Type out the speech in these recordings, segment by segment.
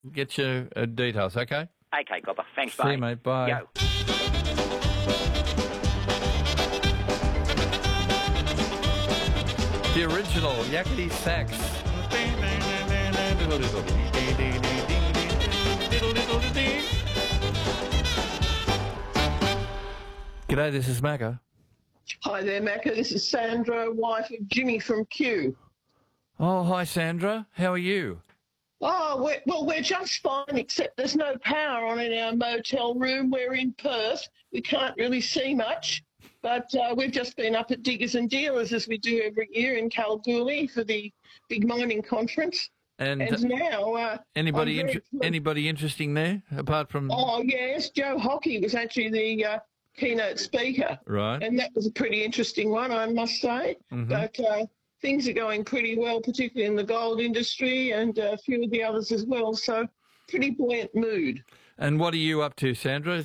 get your details, okay? Okay, Copper. Thanks, See you, mate. Bye. Yo. The original Yakety Sax. G'day, this is Macca. Hi there, Macca. This is Sandra, wife of Jimmy from Kew. Oh, hi, Sandra. How are you? Oh, we're just fine, except there's no power on in our motel room. We're in Perth. We can't really see much, but we've just been up at Diggers and Dealers, as we do every year in Kalgoorlie for the big mining conference. And now... anybody interesting there, apart from... Oh, yes. Joe Hockey was actually the keynote speaker. Right. And that was a pretty interesting one, I must say. Mm-hmm. But things are going pretty well, particularly in the gold industry and a few of the others as well. So pretty buoyant mood. And what are you up to, Sandra?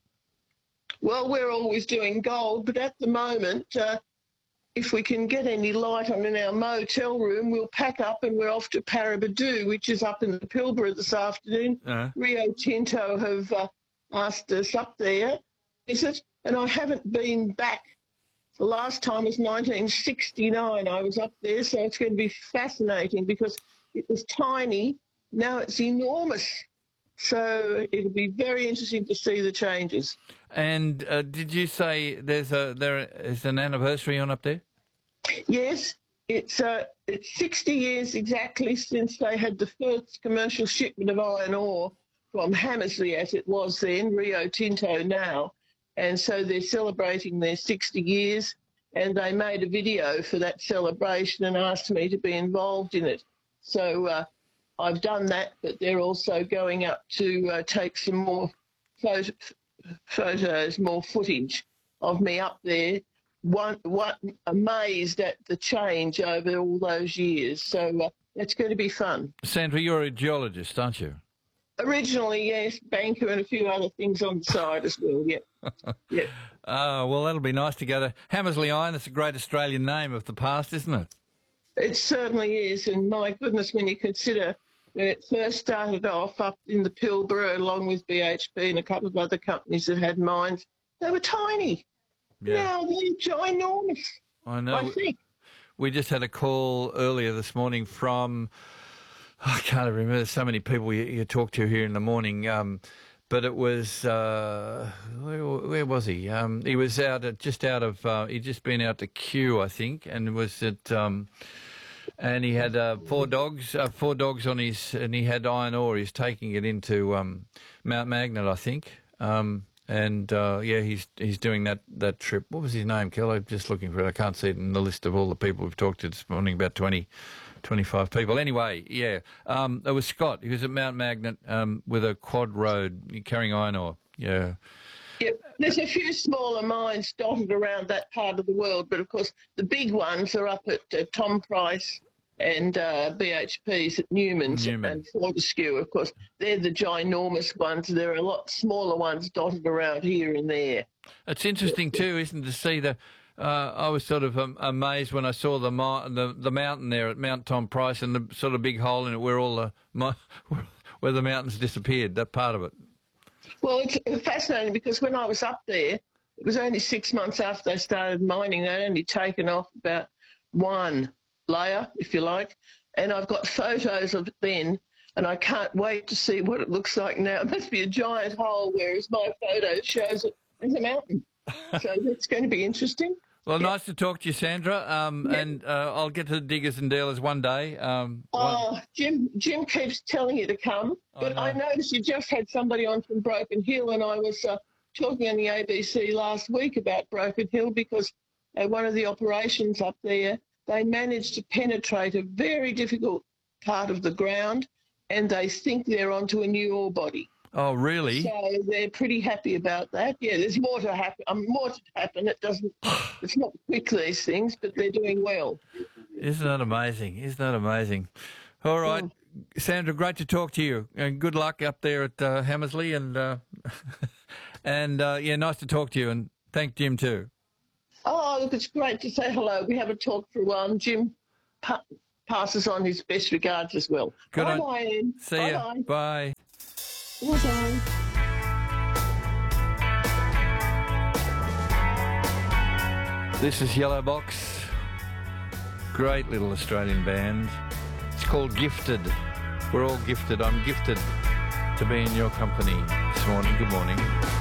Well, we're always doing gold, but at the moment, if we can get any light on in our motel room, we'll pack up and we're off to Paraburdoo, which is up in the Pilbara this afternoon. Rio Tinto have asked us up there. And I haven't been back. The last time was 1969 I was up there, so it's going to be fascinating because it was tiny. Now it's enormous. So it'll be very interesting to see the changes. And did you say there is an anniversary on up there? Yes, it's 60 years exactly since they had the first commercial shipment of iron ore from Hammersley, as it was then, Rio Tinto now. And so they're celebrating their 60 years, and they made a video for that celebration and asked me to be involved in it. So I've done that, but they're also going up to take some more photos, more footage of me up there, amazed at the change over all those years. So that's going to be fun. Sandra, you're a geologist, aren't you? Originally, yes, banker and a few other things on the side as well, yeah. Yeah. Well, that'll be nice to go to Hammersley Iron. It's a great Australian name of the past, isn't it? It certainly is, and my goodness, when you consider when it first started off up in the Pilbara along with BHP and a couple of other companies that had mines, they were tiny. Yeah. Now they're ginormous, I know. I think. We just had a call earlier this morning from... I can't remember. There's so many people you talk to here in the morning. But it was where was he? He was he'd just been out to Kew, I think, and was at and he had four dogs on his, and he had iron ore. He's taking it into Mount Magnet, I think. He's doing that trip. What was his name, Kel? I'm just looking for it. I can't see it in the list of all the people we've talked to this morning, about 25 people. Anyway, yeah, it was Scott. He was at Mount Magnet with a quad road carrying iron ore. Yeah. Yep. There's a few smaller mines dotted around that part of the world, but of course the big ones are up at Tom Price and BHP's at Newman's and Fortescue. Of course, they're the ginormous ones. There are a lot smaller ones dotted around here and there. It's interesting too, isn't it, to see the... I was sort of amazed when I saw the mountain there at Mount Tom Price and the sort of big hole in it where where the mountains disappeared, that part of it. Well, it's fascinating because when I was up there, it was only 6 months after they started mining. They'd only taken off about one layer, if you like, and I've got photos of it then, and I can't wait to see what it looks like now. It must be a giant hole, whereas my photo shows it as a mountain. So that's going to be interesting. Well, nice to talk to you, Sandra, and I'll get to the Diggers and Dealers one day. Jim keeps telling you to come, but I noticed you just had somebody on from Broken Hill, and I was talking on the ABC last week about Broken Hill because one of the operations up there, they managed to penetrate a very difficult part of the ground, and they think they're onto a new ore body. Oh, really? So they're pretty happy about that. Yeah, there's more to happen. It's not quick, these things, but they're doing well. Isn't that amazing? All right, Sandra, great to talk to you, and good luck up there at Hammersley, and nice to talk to you, and thank Jim too. Oh, look, it's great to say hello. We haven't talked for a while, and Jim passes on his best regards as well. Good on. Bye-bye, Anne. See ya. Bye. Bye-bye. This is Yellow Box. Great little Australian band. It's called Gifted. We're all gifted. I'm gifted to be in your company this morning. Good morning.